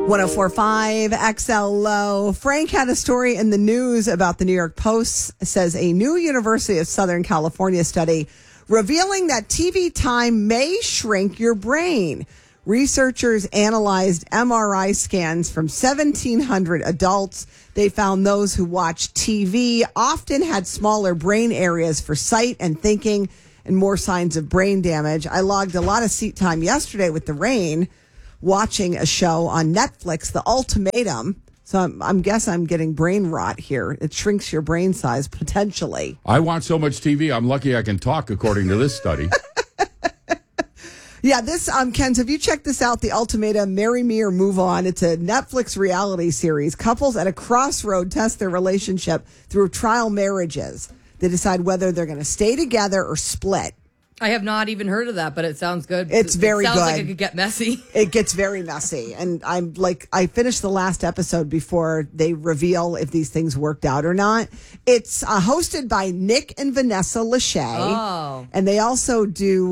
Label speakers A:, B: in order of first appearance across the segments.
A: 104.5 XLO. Frank had a story in the news about the New York Post. It says a new University of Southern California study revealing that TV time may shrink your brain. Researchers analyzed MRI scans from 1,700 adults. They found those who watched TV often had smaller brain areas for sight and thinking and more signs of brain damage. I logged a lot of seat time yesterday with the rain, watching a show on Netflix, The Ultimatum. So I'm guess I'm getting brain rot here. It shrinks your brain size potentially.
B: I watch so much TV, I'm lucky I can talk, according to this study.
A: Yeah, this, Ken, have you checked this out? The Ultimatum, Marry Me or Move On. It's a Netflix reality series. Couples at a crossroad test their relationship through trial marriages. They decide whether they're going to stay together or split.
C: I have not even heard of that, but it sounds good.
A: It's very good.
C: Sounds like it could get messy.
A: It gets very messy. And I finished the last episode before they reveal if these things worked out or not. It's hosted by Nick and Vanessa Lachey.
C: Oh.
A: And they also do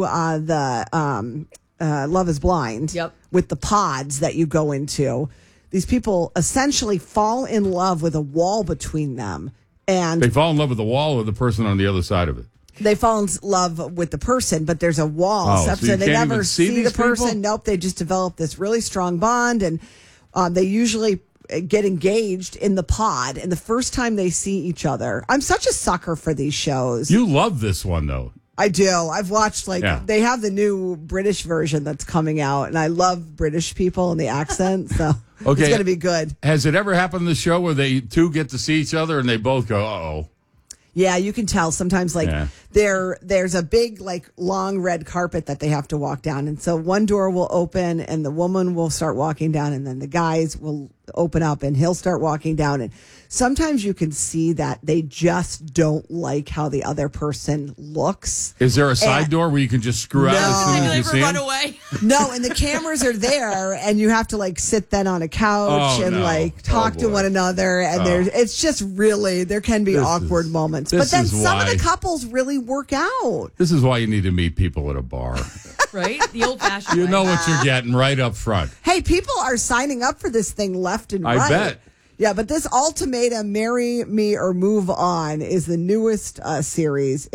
A: the Love is Blind.
C: Yep.
A: With the pods that you go into. These people essentially fall in love with a wall between them. And
B: They fall in love with the wall or the person on the other side of it.
A: they fall in love with the person, but there's a wall.
B: Oh, so you
A: they
B: can't
A: never
B: even see
A: the
B: these
A: person.
B: people?
A: Nope, they just develop this really strong bond, and they usually get engaged in the pod. And the first time they see each other, I'm such a sucker for these shows.
B: You love this one, though.
A: I do. I've watched they have the new British version that's coming out, and I love British people and the accent, so
B: Okay.
A: it's going to be good.
B: Has it ever happened in the show where they two get to see each other and they both go, uh-oh?
A: Yeah, you can tell sometimes there's a big long red carpet that they have to walk down. And so one door will open and the woman will start walking down and then the guys will open up and he'll start walking down. And sometimes you can see that they just don't like how the other person looks.
B: Is there a side door where you can just screw out as soon as you see
C: run
B: him?
C: away.
A: No, and the cameras are there and you have to sit then on a couch talk to one another. And it's just really, there can be awkward moments. But then some of the couples really work out.
B: This is why you need to meet people at a bar.
C: Right? The old-fashioned
B: You
C: way.
B: know what you're getting right up front.
A: Hey, people are signing up for this thing left and right.
B: I bet.
A: Yeah, but this Ultimatum, Marry Me or Move On, is the newest series.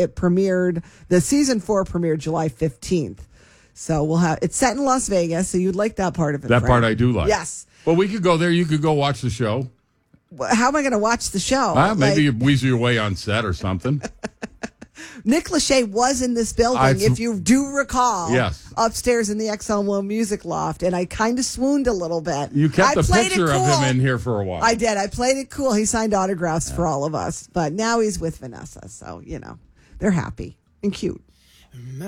A: The season 4 premiered July 15th. So it's set in Las Vegas, so you'd like that part of it.
B: That
A: Frank.
B: part I do like.
A: Yes.
B: Well, we could go there. You could go watch the show.
A: How am I going to watch the show?
B: Maybe you weasel your way on set or something.
A: Nick Lachey was in this building, if you do recall.
B: Yes.
A: Upstairs in the XL Music Loft, and I kind of swooned a little bit.
B: You kept a
A: played
B: picture
A: it
B: of
A: cool.
B: him in here for a while.
A: I did. I played it cool. He signed autographs for all of us, but now he's with Vanessa, so they're happy and cute.